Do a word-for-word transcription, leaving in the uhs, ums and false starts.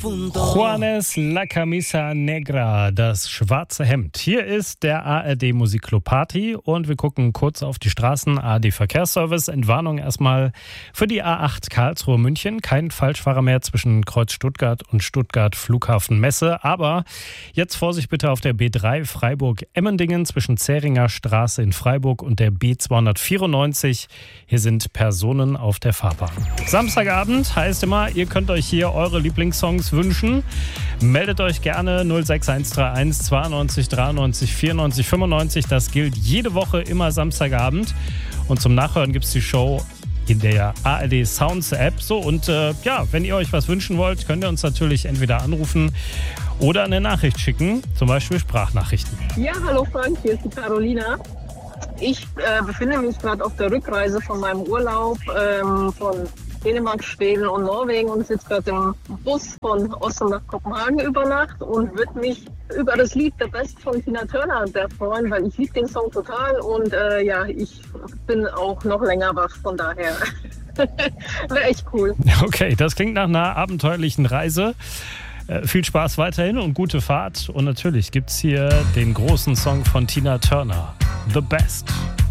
punto. Juanes La Camisa Negra, das schwarze Hemd. Hier ist der A R D Musikclub Party und wir gucken kurz auf die Straßen. A R D Verkehrsservice, Entwarnung erstmal für die A acht Karlsruhe München. Kein Falschfahrer mehr zwischen Kreuz Stuttgart und Stuttgart Flughafen Messe. Aber jetzt Vorsicht bitte auf der B drei Freiburg-Emmendingen zwischen Zähringer Straße in Freiburg und der B zweihundertvierundneunzig. Hier sind Personen auf der Fahrbahn. Samstagabend heißt immer, ihr könnt euch hier eure Lieblingssongs wünschen. Meldet euch gerne null sechs eins drei eins zweiundneunzig dreiundneunzig vierundneunzig fünfundneunzig. Das gilt jede Woche immer Samstagabend. Und zum Nachhören gibt es die Show in der A R D Sounds App. So, und äh, ja, wenn ihr euch was wünschen wollt, könnt ihr uns natürlich entweder anrufen oder eine Nachricht schicken, zum Beispiel Sprachnachrichten. Ja, hallo Frank, hier ist die Carolina. Ich äh, befinde mich gerade auf der Rückreise von meinem Urlaub ähm, von Dänemark, Schweden und Norwegen und sitze gerade im Bus von Oslo nach Kopenhagen über Nacht und würde mich über das Lied The Best von Tina Turner sehr freuen, weil ich liebe den Song total und äh, ja, ich bin auch noch länger wach, von daher wäre echt cool. Okay, das klingt nach einer abenteuerlichen Reise. Äh, viel Spaß weiterhin und gute Fahrt und natürlich gibt's hier den großen Song von Tina Turner, The Best.